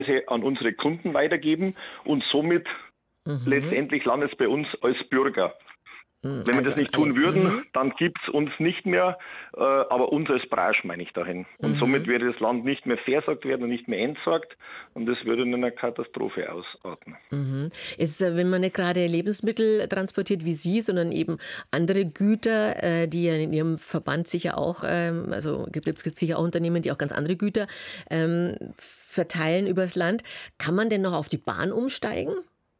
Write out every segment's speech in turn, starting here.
an unsere Kunden weitergeben und somit letztendlich landet es bei uns als Bürger. Wenn wir das nicht tun würden, dann gibt es uns nicht mehr, aber uns als Branche meine ich dahin. Und somit würde das Land nicht mehr versorgt werden und nicht mehr entsorgt und das würde in einer Katastrophe ausarten. Jetzt, wenn man nicht gerade Lebensmittel transportiert wie Sie, sondern eben andere Güter, die ja in Ihrem Verband sicher auch, also gibt es sicher auch Unternehmen, die auch ganz andere Güter verteilen übers Land. Kann man denn noch auf die Bahn umsteigen?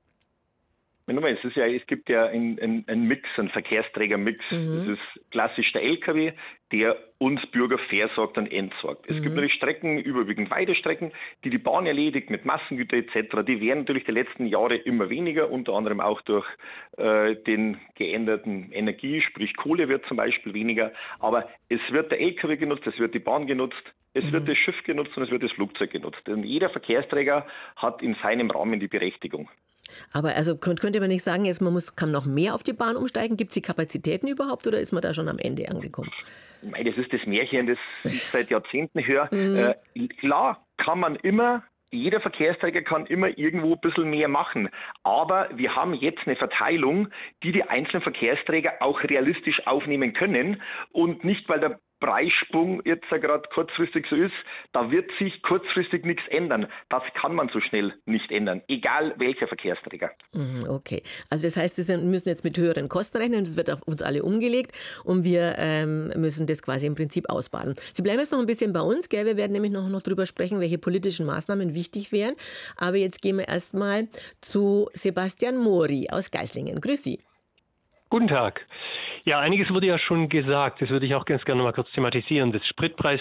Es gibt ja einen Mix, einen Verkehrsträger-Mix. Das ist klassisch der LKW, der uns Bürger versorgt und entsorgt. Es gibt natürlich Strecken, überwiegend Weidestrecken, die Bahn erledigt mit Massengüter etc. Die werden natürlich die letzten Jahre immer weniger, unter anderem auch durch den geänderten Energie, sprich Kohle wird zum Beispiel weniger. Aber es wird der LKW genutzt, es wird die Bahn genutzt, es wird das Schiff genutzt und es wird das Flugzeug genutzt. Und jeder Verkehrsträger hat in seinem Rahmen die Berechtigung. Aber also könnte man nicht sagen, jetzt kann noch mehr auf die Bahn umsteigen? Gibt es die Kapazitäten überhaupt oder ist man da schon am Ende angekommen? Das ist das Märchen, das ich seit Jahrzehnten höre. Klar kann man immer, jeder Verkehrsträger kann immer irgendwo ein bisschen mehr machen. Aber wir haben jetzt eine Verteilung, die einzelnen Verkehrsträger auch realistisch aufnehmen können und nicht, weil der Preissprung jetzt gerade kurzfristig so ist, da wird sich kurzfristig nichts ändern. Das kann man so schnell nicht ändern, egal welcher Verkehrsträger. Okay, also das heißt, Sie müssen jetzt mit höheren Kosten rechnen, das wird auf uns alle umgelegt und wir müssen das quasi im Prinzip ausbaden. Sie bleiben jetzt noch ein bisschen bei uns, gell? Wir werden nämlich noch drüber sprechen, welche politischen Maßnahmen wichtig wären. Aber jetzt gehen wir erstmal zu Sebastian Mori aus Geislingen. Grüß Sie. Guten Tag. Ja, einiges wurde ja schon gesagt. Das würde ich auch ganz gerne mal kurz thematisieren. Das Spritpreis